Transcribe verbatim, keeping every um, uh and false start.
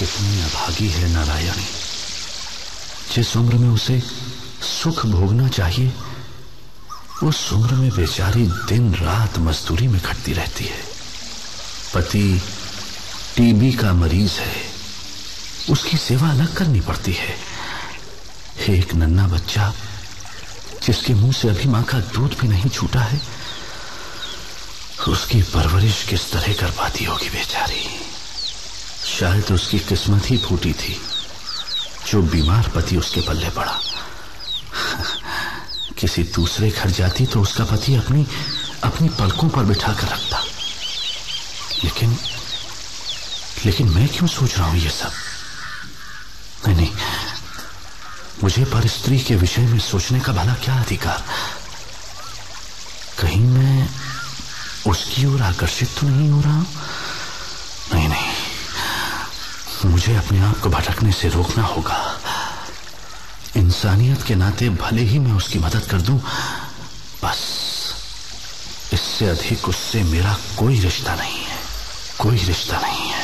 कितनी अभागी है नारायणी। जिस उम्र में उसे सुख भोगना चाहिए उस उम्र में बेचारी दिन रात मजदूरी में खटती रहती है। पति टीबी का मरीज है, उसकी सेवा अलग करनी पड़ती है। एक नन्हा बच्चा जिसके मुंह से अभी मां का दूध भी नहीं छूटा है, उसकी परवरिश किस तरह कर पाती होगी बेचारी। शायद उसकी किस्मत ही फूटी थी जो बीमार पति उसके पल्ले पड़ा। किसी दूसरे घर जाती तो उसका पति अपनी अपनी पलकों पर बिठा कर रखता। लेकिन लेकिन मैं क्यों सोच रहा हूं ये सब? नहीं नहीं, मुझे पर स्त्री के विषय में सोचने का भला क्या अधिकार? कहीं मैं उसकी ओर आकर्षित तो नहीं हो रहा? नहीं नहीं, मुझे अपने आप को भटकने से रोकना होगा। इंसानियत के नाते भले ही मैं उसकी मदद कर दूं, बस इससे अधिक उससे मेरा कोई रिश्ता नहीं है, कोई रिश्ता नहीं है।